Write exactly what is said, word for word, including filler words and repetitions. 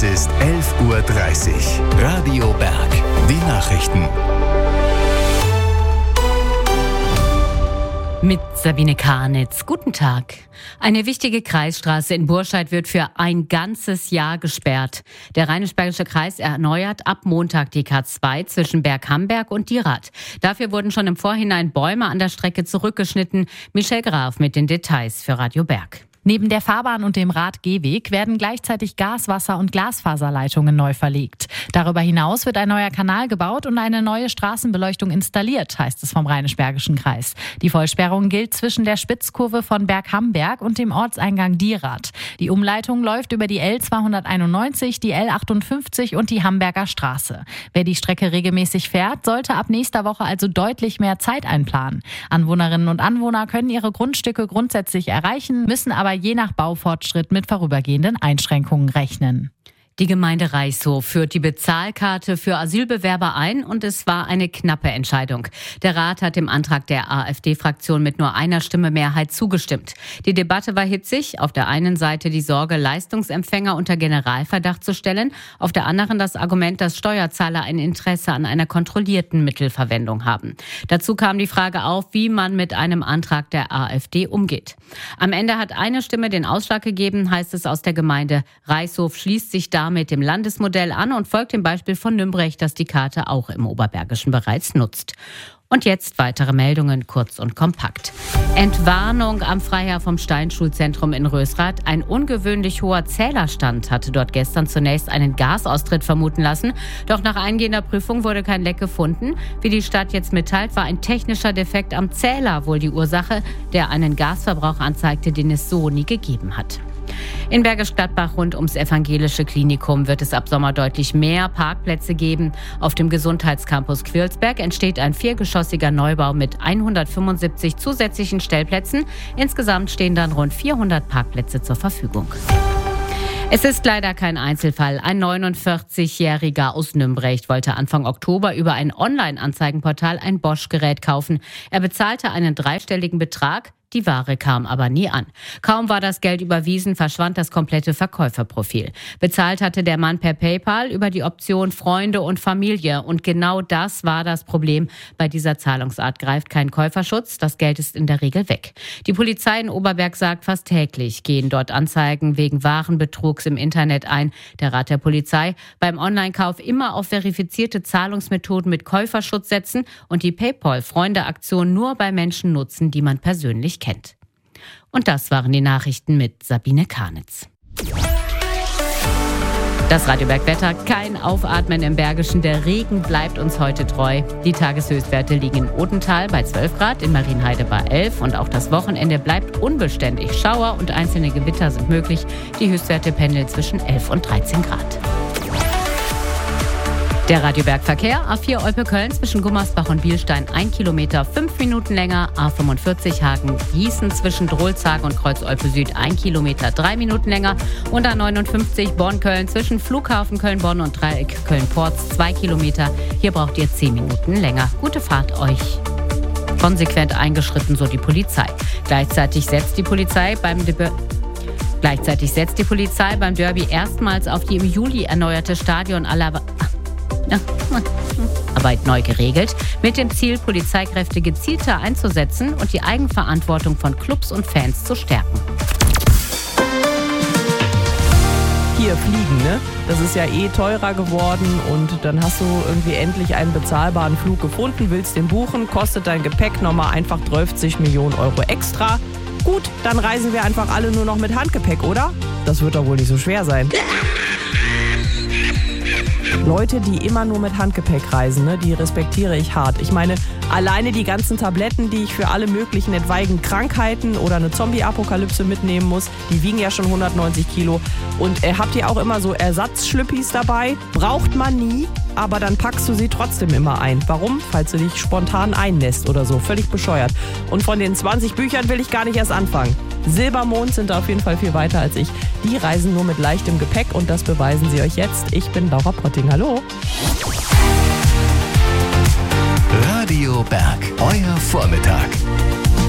Es ist elf Uhr dreißig. Radio Berg. Die Nachrichten. Mit Sabine Karnitz. Guten Tag. Eine wichtige Kreisstraße in Burscheid wird für ein ganzes Jahr gesperrt. Der Rheinisch-Bergische Kreis erneuert ab Montag die K zwei zwischen Berghamberg und Dierath. Dafür wurden schon im Vorhinein Bäume an der Strecke zurückgeschnitten. Michelle Graf mit den Details für Radio Berg. Neben der Fahrbahn und dem Radgehweg werden gleichzeitig Gas-, Wasser- und Glasfaserleitungen neu verlegt. Darüber hinaus wird ein neuer Kanal gebaut und eine neue Straßenbeleuchtung installiert, heißt es vom Rheinisch-Bergischen Kreis. Die Vollsperrung gilt zwischen der Spitzkurve von Berghamberg und dem Ortseingang Dierath. Die Umleitung läuft über die L zweihunderteinundneunzig, die L achtundfünfzig und die Hamberger Straße. Wer die Strecke regelmäßig fährt, sollte ab nächster Woche also deutlich mehr Zeit einplanen. Anwohnerinnen und Anwohner können ihre Grundstücke grundsätzlich erreichen, müssen aber je nach Baufortschritt mit vorübergehenden Einschränkungen rechnen. Die Gemeinde Reichshof führt die Bezahlkarte für Asylbewerber ein und es war eine knappe Entscheidung. Der Rat hat dem Antrag der AfD-Fraktion mit nur einer Stimme Mehrheit zugestimmt. Die Debatte war hitzig. Auf der einen Seite die Sorge, Leistungsempfänger unter Generalverdacht zu stellen, auf der anderen das Argument, dass Steuerzahler ein Interesse an einer kontrollierten Mittelverwendung haben. Dazu kam die Frage auf, wie man mit einem Antrag der AfD umgeht. Am Ende hat eine Stimme den Ausschlag gegeben, heißt es aus der Gemeinde. Reichshof schließt sich da mit dem Landesmodell an und folgt dem Beispiel von Nümbrecht, das die Karte auch im Oberbergischen bereits nutzt. Und jetzt weitere Meldungen, kurz und kompakt. Entwarnung am Freiherr vom Stein-Schulzentrum in Rösrath. Ein ungewöhnlich hoher Zählerstand hatte dort gestern zunächst einen Gasaustritt vermuten lassen. Doch nach eingehender Prüfung wurde kein Leck gefunden. Wie die Stadt jetzt mitteilt, war ein technischer Defekt am Zähler wohl die Ursache, der einen Gasverbrauch anzeigte, den es so nie gegeben hat. In Bergisch Gladbach rund ums Evangelische Klinikum wird es ab Sommer deutlich mehr Parkplätze geben. Auf dem Gesundheitscampus Quirlsberg entsteht ein viergeschossiger Neubau mit hundertfünfundsiebzig zusätzlichen Stellplätzen. Insgesamt stehen dann rund vierhundert Parkplätze zur Verfügung. Es ist leider kein Einzelfall. Ein neunundvierzigjähriger aus Nümbrecht wollte Anfang Oktober über ein Online-Anzeigenportal ein Bosch-Gerät kaufen. Er bezahlte einen dreistelligen Betrag. Die Ware kam aber nie an. Kaum war das Geld überwiesen, verschwand das komplette Verkäuferprofil. Bezahlt hatte der Mann per PayPal über die Option Freunde und Familie. Und genau das war das Problem. Bei dieser Zahlungsart greift kein Käuferschutz. Das Geld ist in der Regel weg. Die Polizei in Oberberg sagt, fast täglich gehen dort Anzeigen wegen Warenbetrugs im Internet ein. Der Rat der Polizei: beim Online-Kauf immer auf verifizierte Zahlungsmethoden mit Käuferschutz setzen und die PayPal-Freunde-Aktion nur bei Menschen nutzen, die man persönlich kennt. Und das waren die Nachrichten mit Sabine Karnitz. Das Radio Berg Wetter, kein Aufatmen im Bergischen, der Regen bleibt uns heute treu. Die Tageshöchstwerte liegen in Odenthal bei zwölf Grad, in Marienheide bei elf und auch das Wochenende bleibt unbeständig. Schauer und einzelne Gewitter sind möglich. Die Höchstwerte pendeln zwischen elf und dreizehn Grad. Der Radio Berg Verkehr: A vier Olpe-Köln zwischen Gummersbach und Bielstein ein Kilometer, fünf Minuten länger. A fünfundvierzig Hagen-Gießen zwischen Drolshagen und Kreuz-Olpe Süd ein Kilometer, drei Minuten länger. Und A neunundfünfzig Bonn-Köln zwischen Flughafen Köln-Bonn und Dreieck Köln-Porz zwei Kilometer. Hier braucht ihr zehn Minuten länger. Gute Fahrt euch. Konsequent eingeschritten, so die Polizei. Gleichzeitig setzt die Polizei beim Debe- Gleichzeitig setzt die Polizei beim Derby erstmals auf die im Juli erneuerte Stadion aller Arbeit neu geregelt, mit dem Ziel, Polizeikräfte gezielter einzusetzen und die Eigenverantwortung von Clubs und Fans zu stärken. Hier fliegen, ne? Das ist ja eh teurer geworden und dann hast du irgendwie endlich einen bezahlbaren Flug gefunden, willst den buchen, kostet dein Gepäck nochmal einfach dreißig Millionen Euro extra. Gut, dann reisen wir einfach alle nur noch mit Handgepäck, oder? Das wird doch wohl nicht so schwer sein. Leute, die immer nur mit Handgepäck reisen, ne, die respektiere ich hart. Ich meine, alleine die ganzen Tabletten, die ich für alle möglichen etwaigen Krankheiten oder eine Zombie-Apokalypse mitnehmen muss, die wiegen ja schon hundertneunzig Kilo. Und äh, habt ihr auch immer so Ersatzschlüppis dabei? Braucht man nie, aber dann packst du sie trotzdem immer ein. Warum? Falls du dich spontan einnässt oder so. Völlig bescheuert. Und von den zwanzig Büchern will ich gar nicht erst anfangen. Silbermond sind da auf jeden Fall viel weiter als ich. Die reisen nur mit leichtem Gepäck und das beweisen sie euch jetzt. Ich bin Laura Potting. Hallo. Radio Berg, euer Vormittag.